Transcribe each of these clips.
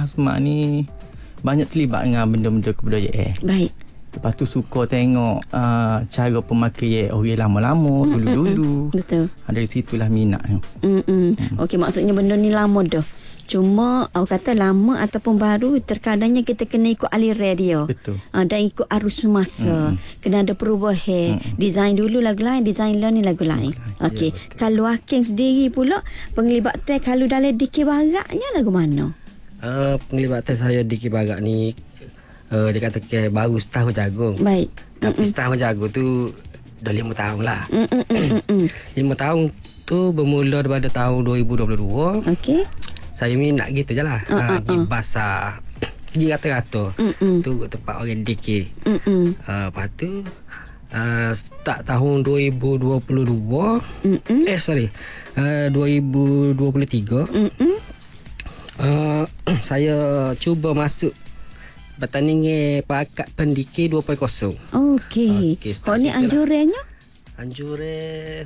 Hasma ni banyak terlibat dengan benda-benda kebudayaan. Baik. Lepas tu suka tengok cara pemakaian orang lama-lama, dulu-dulu. Betul. Dari situlah minat. Okey, maksudnya benda ni lama dah. Cuma awak kata lama ataupun baru, terkadangnya kita kena ikut aliran dia. Betul. Dan ikut arus masa. Kena ada perubahan. Design dulu lagu lain, design lah ni lagu lain. Okey. Ya, kalau Hakim sendiri pula, penglibatan kalau dalam DK Baratnya lagu mana? Penglibatan saya di Barat ni dia kata baru setahun jagung. Baik. Tapi setahun jagung tu dah 5 tahun lah. 5 tahun tu bermula daripada tahun 2022. Okey. Saya minat gitu je lah. Pergi basah, pergi rata-rata. Tu tempat orang DK. Lepas tu start tahun 2022. 2023. Saya cuba masuk pertandingan pakat pendiki 2.0. Okey. Ni anjurannya? Anjuran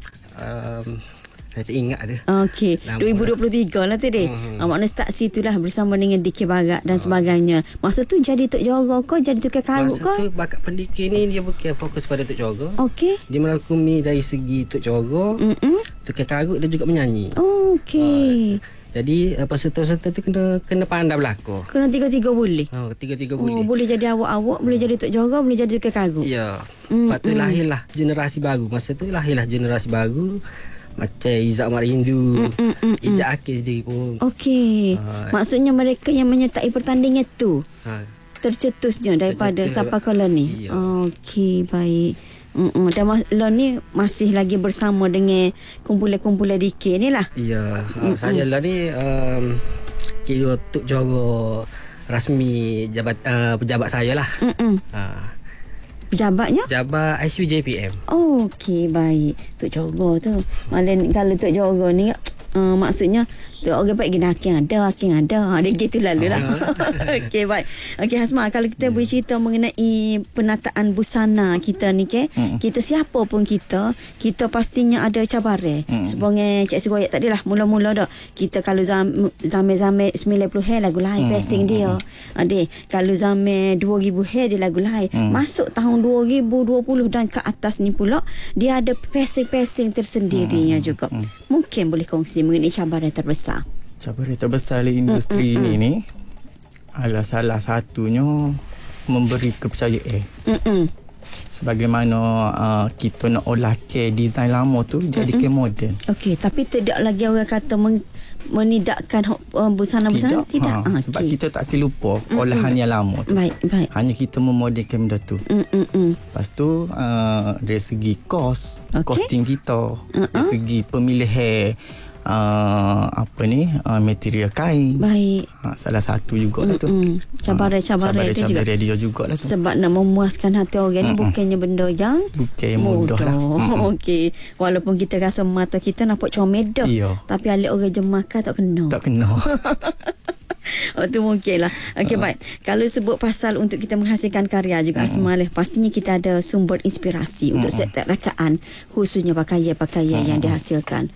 saya tak ingat tu. Okey. 2023 lah tu deh. Maknanya start situ lah bersama dengan DK Barat dan sebagainya. Masa tu jadi Tok Joro ke? Jadi tukar karut ke? Masa tu bakat pendiki ni dia bukan fokus pada Tok Joro. Okey. Dia merangkumi dari segi Tok Joro, tukar karut dan juga menyanyi. Okey. Jadi peserta-peserta tu kena pandai berlakon. Kena tiga-tiga boleh. Tiga-tiga boleh. Boleh jadi awak-awak, boleh jadi Tok Joro, boleh jadi tukar karut. Ya. Lepas tu lahirlah generasi baru. Masa tu lahirlah generasi baru. Macam Izzat Marindu, Ijat Akil sendiri pun. Okey. Maksudnya mereka yang menyertai pertandingan tu tercetusnya daripada Sapa Koloni. Okey, baik. Dan lo ni masih lagi bersama dengan kumpulan-kumpulan DK ni lah. Ya. Saya lah ni kira Tok Joro rasmi pejabat saya lah. Pejabatnya? Pejabat ICU-JPM. Okey, baik. Tok Joro tu. Malah kalau Tok Joro ni maksudnya tu orang baik gina Hakim ada. Dia gitu lalu lah. Okey, baik. Okey Hasma, kalau kita bercerita mengenai penataan busana kita ni kita siapa pun kita pastinya ada cabaran. Sebagai Cik Sugoyak tadi lah, mula-mula dah. Kita kalau zaman 90 lagu lain passing dia. Kalau zaman 2000 dia lagu lain. Masuk tahun 2020 dan ke atas ni pula dia ada passing tersendirinya juga. Mungkin boleh kongsi mengenai cabaran terbesar. Cabaran terbesar di industri ni adalah salah satunya memberi kepercayaan. Sebagaimana kita nak olah ke design lama tu jadi ke moden. Okey, tapi tidak lagi orang kata menidakkan busana-busana tidak. Sebab kita tak akan lupa olahan yang lama tu. Baik. Hanya kita memodelkan benda tu. Lepas tu dari segi kosting kita, dari segi pemilihan material kain. Baik. Salah satu jugalah tu. Cabaran dia jugalah tu. Sebab nak memuaskan hati orang ni bukannya benda yang mudah lah. Okey. Walaupun kita rasa mata kita nampak comel dah. Tapi alik orang jemaah tak kena. Tu mungkin lah. Okey, baik. Kalau sebut pasal untuk kita menghasilkan karya juga Asma, pastinya kita ada sumber inspirasi untuk setiap rakaan, khususnya pakaian-pakaian yang dihasilkan.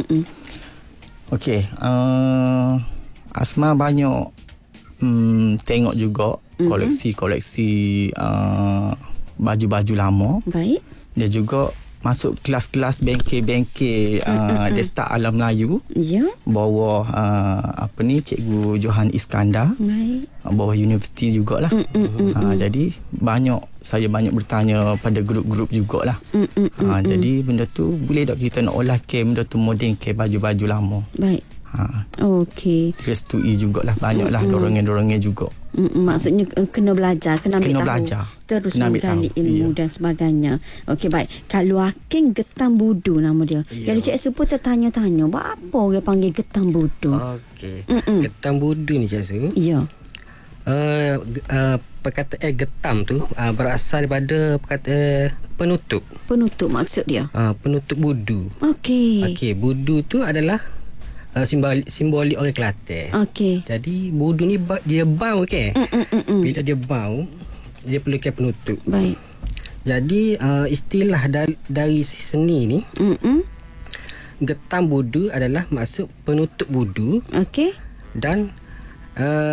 Okey, Asma banyak tengok juga koleksi baju-baju lama. Baik. Dia juga masuk kelas-kelas bengkel-bengkel dia start Alam Melayu. Ya. Bawah Cikgu Johan Iskandar. Baik. Bawah universiti jugalah. Jadi saya banyak bertanya pada grup-grup jugalah. Jadi benda tu boleh tak kita nak olah ke benda tu moden ke baju-baju lama. Baik. Okey. Restui jugalah, banyaklah dorongan-dorongan juga. Maksudnya kena belajar, kena ambil tahu. Terus menggali ilmu dan sebagainya. Okey, baik. Kalau Hakim Getam Budu nama dia. Jadi Cik Su pun tertanya-tanya, apa orang panggil Getam Budu? Okey. Getam Budu ni Cik Su. Ya. Perkataan getam tu berasal daripada perkataan penutup. Penutup maksud dia? Penutup budu. Okey. Budu tu adalah simbolik orang Kelantan. Okey. Jadi budu ni dia bau Bila dia bau, dia perlukan penutup. Baik. Jadi istilah dari seni ni, getam budu adalah maksud penutup budu. Okey. Dan